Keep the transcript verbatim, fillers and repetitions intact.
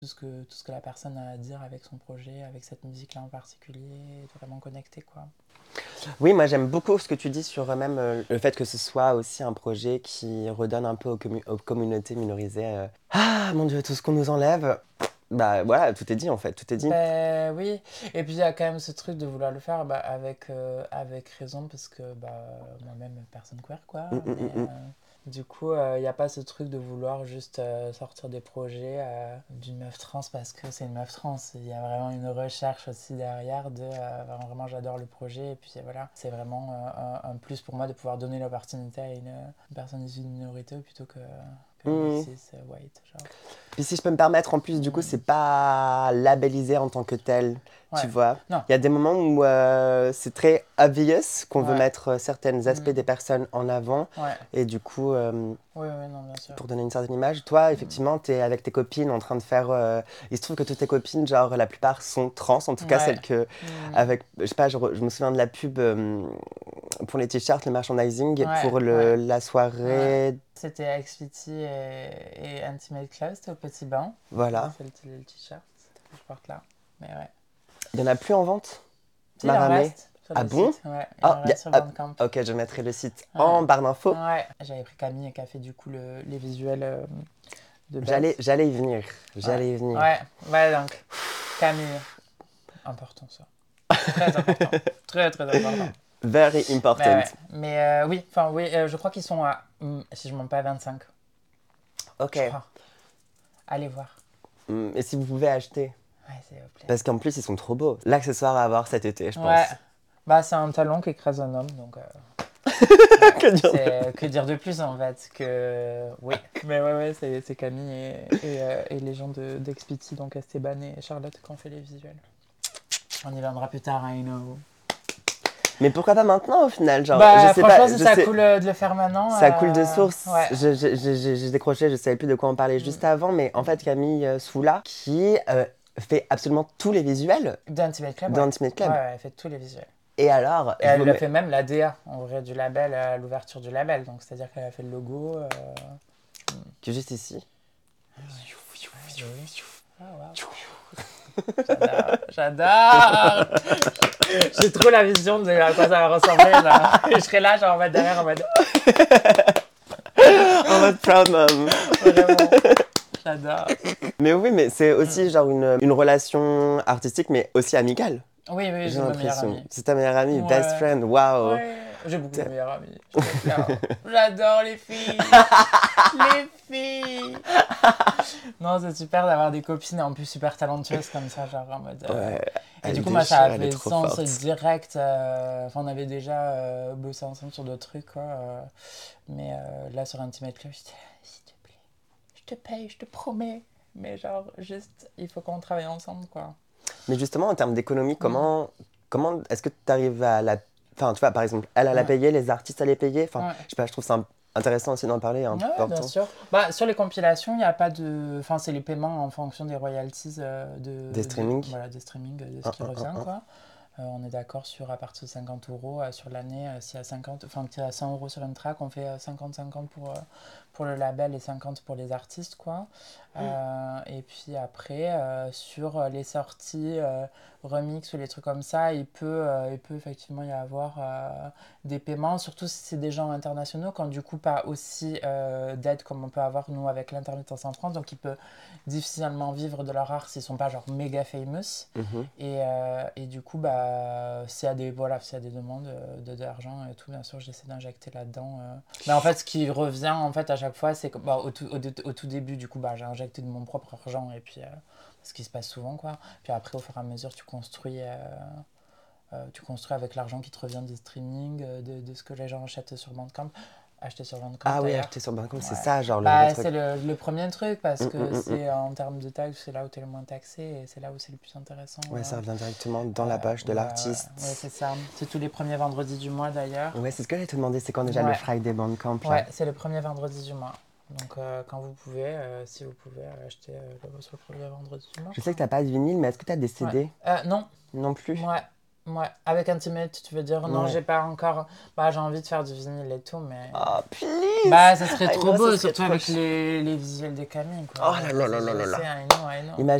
tout ce que, tout ce que la personne a à dire avec son projet, avec cette musique-là en particulier, être vraiment connecté, quoi. Oui, moi j'aime beaucoup ce que tu dis sur euh, même euh, le fait que ce soit aussi un projet qui redonne un peu aux, commu- aux communautés minorisées. euh, Ah mon Dieu, tout ce qu'on nous enlève. Bah voilà, tout est dit en fait, tout est dit. Ben oui, et puis il y a quand même ce truc de vouloir le faire bah, avec, euh, avec raison, parce que bah, moi-même, personne queer, quoi, Mm, mm, mais mm, mm. euh, du coup, euh, il n'y a pas ce truc de vouloir juste euh, sortir des projets euh, d'une meuf trans parce que c'est une meuf trans. Il y a vraiment une recherche aussi derrière de euh, vraiment, vraiment, j'adore le projet, et puis voilà, c'est vraiment euh, un, un plus pour moi de pouvoir donner l'opportunité à une, une personne issue d'une minorité plutôt que, que Mm. cis, euh, white, genre. Puis si je peux me permettre, en plus, du coup, Mm. c'est pas labellisé en tant que tel, tu Ouais, vois. non, Il y a des moments où euh, c'est très obvious qu'on veut ouais, mettre euh, certains aspects mm. des personnes en avant. Ouais. Et du coup, euh, Oui, oui, non, bien sûr. pour donner une certaine image, toi, Mm. effectivement, tu es avec tes copines en train de faire... euh, il se trouve que toutes tes copines, genre, la plupart sont trans, en tout cas Ouais. celles que... Mm. Avec, je sais pas, je, re- je me souviens de la pub euh, pour les t-shirts, le merchandising, Ouais, pour le, ouais, la ouais. soirée... C'était Xfinity et, et Intimate Club, c'était au Petit Bain. Euh, Voilà. C'est le, le t-shirt que je porte là. Mais ouais. Il y en a plus en vente, Si, il en Maramé. reste sur Ah le bon? site. Ouais, il Ah, en y a- reste sur ah, Bandcamp. ok, je mettrai le site Ouais. en barre d'infos. Ouais. J'avais pris Camille qui a fait du coup le, les visuels euh, de J'allais, base. j'allais y venir. Ouais. J'allais y venir. Ouais. Ouais, donc, Camille. Important ça. Très important. Très, très important. Very Mais ouais. important. Mais euh, oui, enfin, oui, euh, je crois qu'ils sont à, hum, si je ne mens pas, à vingt-cinq. Ok. Je crois. Allez voir. Hum, Et si vous pouvez acheter? Ouais, s'il vous plaît. Parce qu'en plus, ils sont trop beaux. L'accessoire à avoir cet été, je Ouais. pense. Bah, c'est un talon qui écrase un homme, donc euh, Que voilà. dire de- C'est que dire de plus en fait que oui. Mais ouais, ouais, c'est, c'est Camille et, et, euh, et les gens de d'Expiti, donc Esteban et Charlotte qui ont fait les visuels. On y viendra plus tard, I know. Mais pourquoi pas maintenant au final? Genre, je Bah, sais franchement, pas, si je ça sais, coule euh, de le faire maintenant, ça coule de euh, source. ouais. Je- je- je- je- J'ai décroché, je savais plus de quoi on parlait juste Mm. avant, mais en fait, Camille euh, Soula, qui euh, fait absolument tous les visuels D'Intimate Club, ouais. d'Intimate Ouais, Club. ouais, elle fait tous les visuels. Et alors, Et je elle vous a mets. fait même la D A, en vrai, du label, à l'ouverture du label. Donc, c'est-à-dire qu'elle a fait le logo. Euh... Que juste ici. Ah ouais. Oui. Ah, wow. J'adore, j'adore. J'ai trop la vision de à quoi ça va ressembler. Là. Je serai là, genre en mode derrière, en mode En mode proud mom. vraiment. J'adore. Mais oui, mais c'est aussi genre une, une relation artistique, mais aussi amicale, Oui, oui, j'ai j'ai ma meilleure l'impression. amie. C'est ta meilleure amie, best Ouais. friend, waouh. Ouais. J'ai beaucoup de T'es- meilleures amies. Je te flaire. J'adore les filles. Les filles. Non, c'est super d'avoir des copines et en plus super talentueuses comme ça, genre en mode. euh, Ouais, Et elle du coup, moi, ça a déchire, elle est fait trop sens forte. direct. euh, Enfin, on avait déjà euh, bossé ensemble sur d'autres trucs, quoi. euh, Mais euh, là, sur Intimate Club, j'étais là, s'il te plaît, je te paye, je te promets. Mais genre, juste, il faut qu'on travaille ensemble, quoi. Mais justement, en termes d'économie, Mm. comment, comment est-ce que tu arrives à la... Enfin, tu vois, par exemple, elle, à la Ouais. payer, les artistes à les payer. Enfin, Ouais. je sais pas, je trouve ça intéressant aussi d'en parler, Ouais, ouais, bien important. sûr. Bah, sur les compilations, il n'y a pas de. Enfin, c'est les paiements en fonction des royalties euh, Des de, de- streamings. voilà, des streamings, de ce Un, qui un, un, revient, un. quoi. Euh, on est d'accord sur à partir de cinquante euros euh, sur l'année. Euh, s'il y a cinquante, enfin, qu'il y a cent euros sur une track, on fait euh, cinquante cinquante pour, euh, pour le label et cinquante pour les artistes, quoi. Euh, et puis après, euh, sur les sorties euh, remix ou les trucs comme ça, il peut, euh, il peut effectivement y avoir euh, des paiements, surtout si c'est des gens internationaux, quand du coup pas aussi euh, d'aide comme on peut avoir nous avec l'intermittence en France, donc ils peuvent difficilement vivre de leur art s'ils sont pas genre méga famous. Mhm. Et, euh, et du coup, bah, s'il y a des, voilà, s'il y a des demandes euh, de, d'argent et tout, bien sûr, j'essaie d'injecter là-dedans. euh. Mais en fait, ce qui revient en fait à chaque fois, c'est que bah, au, tout, au, au tout début, du coup, bah, j'ai injecté de mon propre argent et puis euh, ce qui se passe souvent, quoi. Puis après, au fur et à mesure, tu construis, euh, euh, tu construis avec l'argent qui te revient des streamings, euh, de, de ce que les gens achètent sur Bandcamp. Acheter sur Bandcamp Ah oui, d'ailleurs. acheter sur Bandcamp, c'est Ouais. ça, genre le, le Bah, truc. c'est le, le premier truc parce Mm, mm, que mm, mm. c'est en termes de taxes, c'est là où tu es le moins taxé et c'est là où c'est le plus intéressant. Ouais, ça euh, revient directement dans la euh, poche de ouais, ouais, l'artiste. ouais, c'est ça. C'est tous les premiers vendredis du mois d'ailleurs. Ouais, c'est ce que j'allais te demander, c'est quand déjà le Ouais, Friday Bandcamp là? ouais, c'est le premier vendredi du mois. Donc euh, quand vous pouvez, euh, si vous pouvez euh, acheter euh, le sur le premier vendredi du mois, Je sais quoi. que t'as pas de vinyle, mais est-ce que t'as des Ouais. C D Euh, non, non plus? ouais. Ouais, avec Intimate, tu veux dire? Non, Ouais. j'ai pas encore. Bah, j'ai envie de faire du vinyle et tout, mais. Oh, please! Bah, ça serait I trop know, beau, ça serait surtout trop avec chou- les, les visuels de Camille, quoi. Oh là là là là là Je là. sais, I know, I know.